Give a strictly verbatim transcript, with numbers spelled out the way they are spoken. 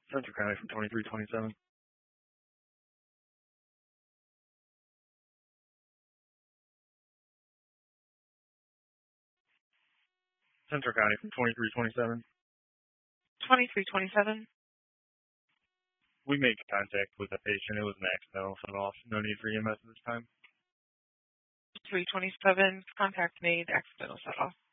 Central County from twenty-three twenty-seven. Central County from twenty-three twenty-seven. twenty-three twenty-seven. We made contact with the patient. It was an accidental set off. No need for E M S at this time. three twenty-seven, contact made, accidental set off.